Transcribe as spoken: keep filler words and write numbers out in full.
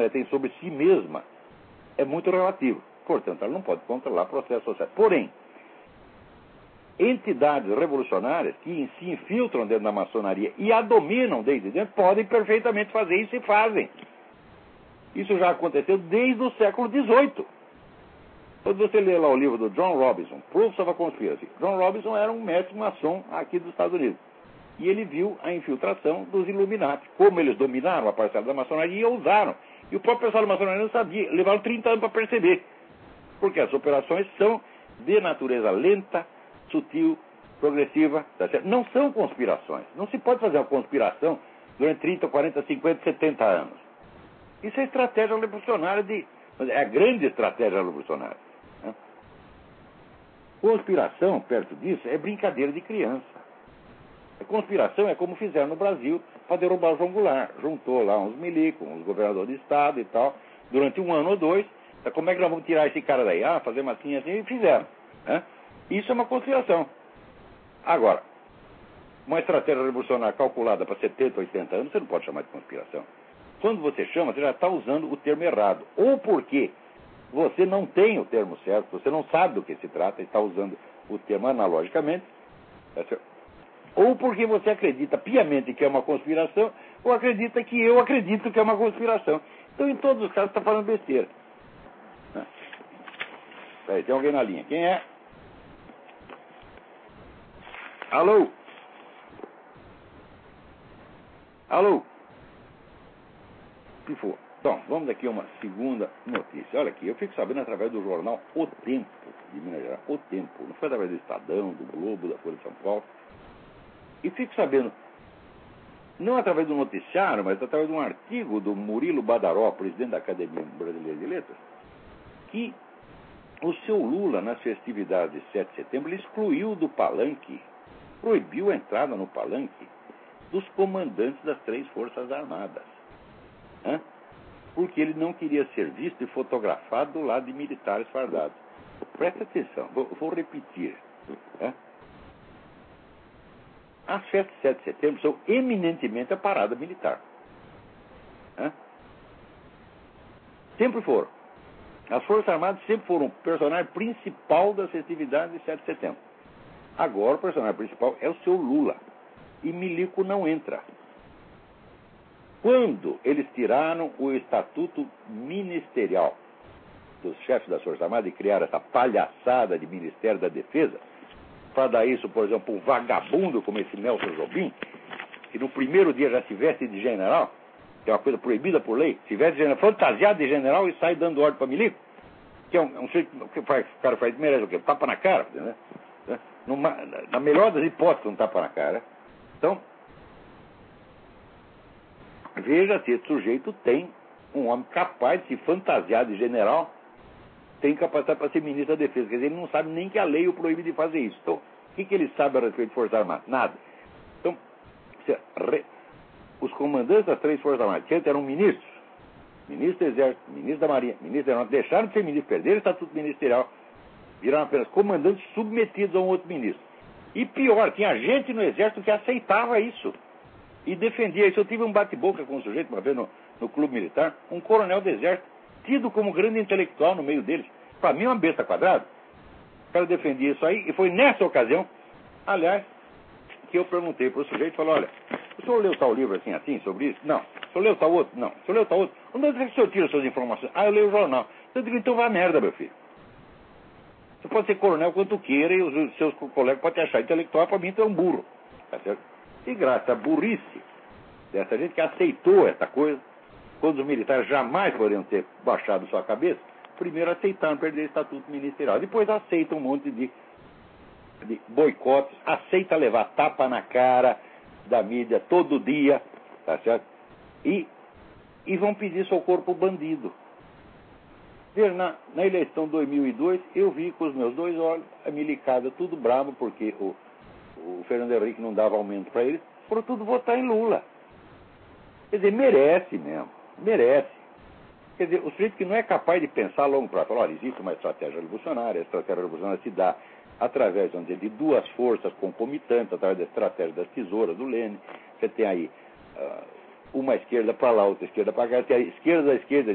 revolucionária tem sobre si mesma é muito relativo. Portanto, ela não pode controlar processos sociais. Porém, entidades revolucionárias que se infiltram dentro da maçonaria e a dominam desde dentro podem perfeitamente fazer isso e fazem. Isso já aconteceu desde o século dezoito. Quando você lê lá o livro do John Robinson, Proofs of a Conspiracy, John Robinson era um mestre maçom aqui dos Estados Unidos. E ele viu a infiltração dos Illuminati, como eles dominaram a parcela da maçonaria e usaram. E o próprio pessoal da maçonaria não sabia, levaram trinta anos para perceber. Porque as operações são de natureza lenta, sutil, progressiva, tá certo? Não são conspirações. Não se pode fazer uma conspiração durante trinta, quarenta, cinquenta, setenta anos. Isso é estratégia revolucionária, de, é a grande estratégia revolucionária. Né? Conspiração, perto disso, é brincadeira de criança. A conspiração é como fizeram no Brasil para derrubar o João Goulart. Juntou lá uns milicos, uns governadores de estado e tal, durante um ano ou dois. Então, como é que nós vamos tirar esse cara daí? Ah, fazer uma assim assim, e fizeram. Né? Isso é uma conspiração. Agora, uma estratégia revolucionária calculada para setenta, oitenta anos, você não pode chamar de conspiração. Quando você chama, você já está usando o termo errado. Ou porque você não tem o termo certo, você não sabe do que se trata e está usando o termo analogicamente. Ou porque você acredita piamente que é uma conspiração, ou acredita que eu acredito que é uma conspiração. Então, em todos os casos, está falando besteira. Peraí, tem alguém na linha. Quem é? Alô? Alô? Pifou. Então, vamos daqui a uma segunda notícia. Olha aqui, eu fico sabendo através do jornal O Tempo, de Minas Gerais. O Tempo. Não foi através do Estadão, do Globo, da Folha de São Paulo. E fico sabendo, não através do noticiário, mas através de um artigo do Murilo Badaró, presidente da Academia Brasileira de Letras, que o seu Lula, nas festividades de sete de setembro, ele excluiu do palanque, proibiu a entrada no palanque dos comandantes das três Forças Armadas. Né? Porque ele não queria ser visto e fotografado do lado de militares fardados. Presta atenção, vou, vou repetir. Né? As festas de sete de setembro são eminentemente a parada militar. Né? Sempre foram. As Forças Armadas sempre foram o personagem principal das festividades de sete de setembro. Agora o personagem principal é o seu Lula. E milico não entra. Quando eles tiraram o estatuto ministerial dos chefes das Forças Armadas e criaram essa palhaçada de Ministério da Defesa, para dar isso, por exemplo, um vagabundo como esse Nelson Jobim, que no primeiro dia já se veste de general, que é uma coisa proibida por lei, se veste de general, fantasiado de general e sai dando ordem para milico, que é um, um que o cara faz, merece o quê? Tapa na cara, né? Numa, na melhor das hipóteses, um tapa na cara. Então, veja se esse sujeito tem um homem capaz de se fantasiar de general, tem capacidade para ser ministro da Defesa. Quer dizer, ele não sabe nem que a lei o proíbe de fazer isso. Então, o que, que ele sabe a respeito de Forças Armadas? Nada. Então, se, re, os comandantes das três Forças Armadas, que antes eram ministros, ministro do Exército, ministro da Marinha, ministro da Aeronáutica, deixaram de ser ministros, perderam o estatuto ministerial, viraram apenas comandantes submetidos a um outro ministro. E pior, tinha gente no Exército que aceitava isso e defendia isso. Eu tive um bate-boca com um sujeito uma vez no, no clube militar, um coronel do Exército, tido como grande intelectual no meio deles. Para mim, uma besta quadrada. O cara defendia isso aí, e foi nessa ocasião, aliás, que eu perguntei para o sujeito, falou, olha, o senhor leu tal livro assim, assim, sobre isso? Não. O senhor leu tal outro? Não. O senhor leu tal outro? Onde é que o senhor tira suas informações? Ah, eu leio o jornal. Eu digo, então vá merda, meu filho. Você pode ser coronel quanto queira, e os seus colegas podem te achar intelectual, para mim tu é um burro. Tá certo? E graças à burrice dessa gente que aceitou essa coisa, quando os militares jamais poderiam ter baixado sua cabeça, primeiro aceitaram perder o estatuto ministerial. Depois aceitam um monte de, de boicotes, aceita levar tapa na cara da mídia todo dia, tá certo? E, e vão pedir socorro pro bandido. Veja, na, na eleição de dois mil e dois, eu vi com os meus dois olhos a milicada tudo bravo, porque o, o Fernando Henrique não dava aumento para eles, foram tudo votar em Lula. Quer dizer, merece mesmo. Merece. Quer dizer, o sujeito que não é capaz de pensar a longo prazo, fala, olha, existe uma estratégia revolucionária, a estratégia revolucionária se dá através, vamos dizer, de duas forças concomitantes, através da estratégia das tesouras do Lênin. Você tem aí uh, uma esquerda para lá, outra esquerda para cá, tem a esquerda da esquerda